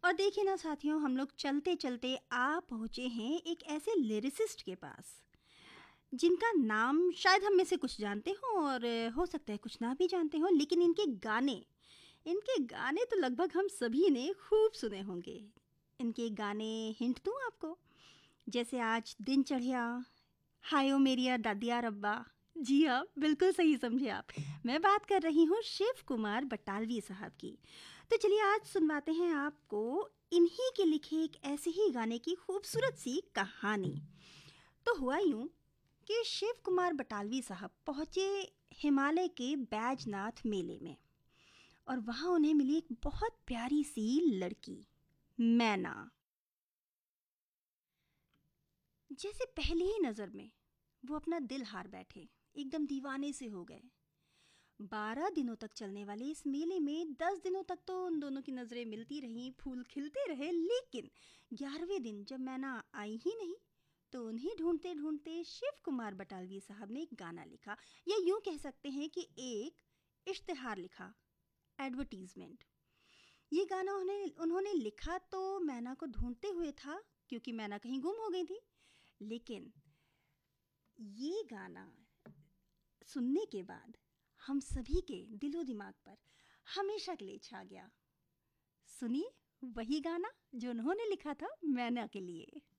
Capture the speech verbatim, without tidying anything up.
और देखिए ना साथियों, हम लोग चलते चलते आ पहुँचे हैं एक ऐसे लिरिसिस्ट के पास जिनका नाम शायद हम में से कुछ जानते हों और हो सकता है कुछ ना भी जानते हों, लेकिन इनके गाने इनके गाने तो लगभग हम सभी ने खूब सुने होंगे। इनके गाने हिंट दूँ आपको, जैसे आज दिन चढ़िया, हाय ओ मेरिया दादिया रब्बा। जी हाँ, बिल्कुल सही समझे आप। मैं बात कर रही हूँ शिव कुमार बटालवी साहब की। तो चलिए आज सुनवाते हैं आपको इन्हीं के लिखे एक ऐसे ही गाने की खूबसूरत सी कहानी। तो हुआ यूं कि शिव कुमार बटालवी साहब पहुँचे हिमालय के बैजनाथ मेले में, और वहाँ उन्हें मिली एक बहुत प्यारी सी लड़की, मैना। जैसे पहली ही नज़र में वो अपना दिल हार बैठे, एकदम दीवाने से हो गए। बारह दिनों तक चलने वाले इस मेले में दस दिनों तक तो उन दोनों की नज़रें मिलती रहीं, फूल खिलते रहे, लेकिन ग्यारहवें दिन जब मैना आई ही नहीं तो उन्हें ढूंढते ढूंढते शिव कुमार बटालवी साहब ने एक गाना लिखा, या यूं कह सकते हैं कि एक इश्तिहार लिखा, एडवर्टीजमेंट। ये गाना उन्हें उन्होंने लिखा तो मैना को ढूंढते हुए था, क्योंकि मैना कहीं गुम हो गई थी। लेकिन ये गाना सुनने के बाद हम सभी के दिलो दिमाग पर हमेशा के लिए छा गया। सुनिए वही गाना जो उन्होंने लिखा था मैना के लिए।